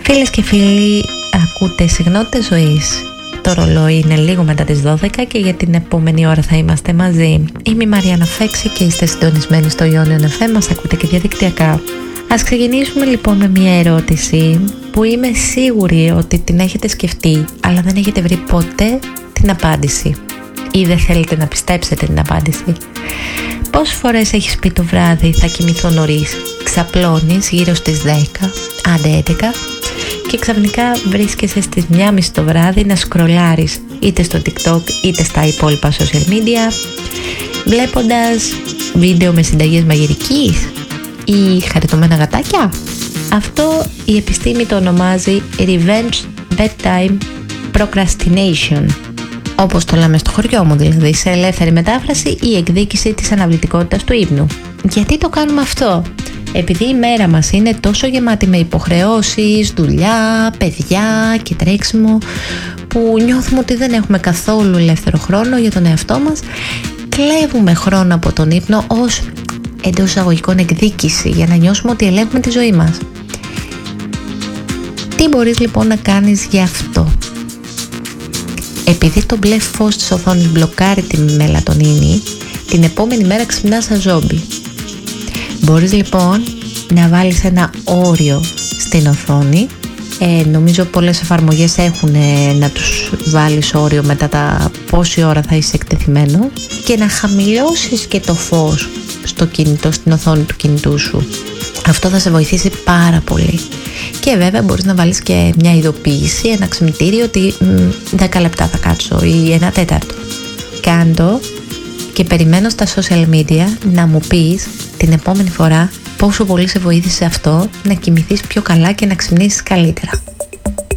Φίλες και φίλοι, ακούτε Συγνώτες Ζωής. Το ρολόι είναι λίγο μετά τις 12 και για την επόμενη ώρα θα είμαστε μαζί. Είμαι η Μαριάννα Φέξη και είστε συντονισμένοι στο Ionian FM, μας ακούτε και διαδικτυακά. Ας ξεκινήσουμε λοιπόν με μια ερώτηση που είμαι σίγουρη ότι την έχετε σκεφτεί, αλλά δεν έχετε βρει ποτέ την απάντηση ή δεν θέλετε να πιστέψετε την απάντηση. Πόσες φορές έχεις πει το βράδυ θα κοιμηθώ νωρίς, ξαπλώνεις γύρω στις 10, άντε 11 και ξαφνικά βρίσκεσαι στις 1:30 το βράδυ να σκρολάρεις είτε στο TikTok είτε στα υπόλοιπα social media, βλέποντας βίντεο με συνταγές μαγειρικής ή χαριτωμένα γατάκια. Αυτό η επιστήμη το ονομάζει Revenge Bedtime Procrastination, όπως το λέμε στο χωριό μου, δηλαδή σε ελεύθερη μετάφραση η εκδίκηση της αναβλητικότητας του ύπνου. Γιατί το κάνουμε αυτό? Επειδή η μέρα μας είναι τόσο γεμάτη με υποχρεώσεις, δουλειά, παιδιά και τρέξιμο, που νιώθουμε ότι δεν έχουμε καθόλου ελεύθερο χρόνο για τον εαυτό μας, κλέβουμε χρόνο από τον ύπνο ως εντός εισαγωγικών εκδίκηση για να νιώσουμε ότι ελέγχουμε τη ζωή μας. Τι μπορείς λοιπόν να κάνεις γι' αυτό? Επειδή το μπλε φως της οθόνης μπλοκάρει τη μελατονίνη, την επόμενη μέρα ξυπνάς σαν ζόμπι. Μπορείς λοιπόν να βάλεις ένα όριο στην οθόνη. Νομίζω πολλές εφαρμογές έχουν να τους βάλεις όριο μετά τα πόση ώρα θα είσαι εκτεθειμένο και να χαμηλώσεις και το φως στο κινητό, στην οθόνη του κινητού σου. Αυτό θα σε βοηθήσει πάρα πολύ. Και βέβαια μπορείς να βάλεις και μια ειδοποίηση, ένα ξυπνητήριο ότι 10 λεπτά θα κάτσω ή 1/4. Κάντο και περιμένω στα social media να μου πεις την επόμενη φορά πόσο πολύ σε βοήθησε αυτό να κοιμηθείς πιο καλά και να ξυπνήσεις καλύτερα.